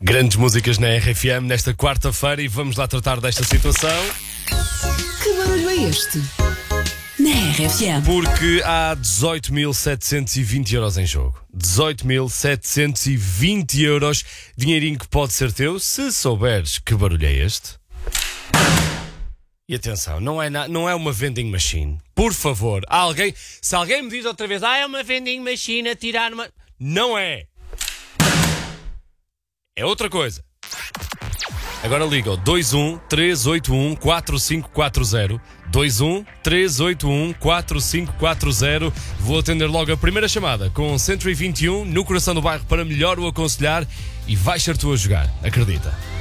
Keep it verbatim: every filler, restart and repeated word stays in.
Grandes músicas na R F M nesta quarta-feira e vamos lá tratar desta situação. Que barulho é este? Na R F M. Porque há dezoito mil setecentos e vinte euros em jogo. dezoito mil setecentos e vinte euros. Dinheirinho que pode ser teu se souberes que barulho é este. E atenção, não é, na, não é uma vending machine. Por favor, alguém, se alguém me diz outra vez, ah, é uma vending machine a tirar uma... Não é. É outra coisa. Agora liga ao dois um três oito um quatro cinco quatro zero. dois um três oito um quatro cinco quatro zero. Vou atender logo a primeira chamada com cento e vinte e um no coração do bairro para melhor o aconselhar e vais ser tu a jogar, acredita.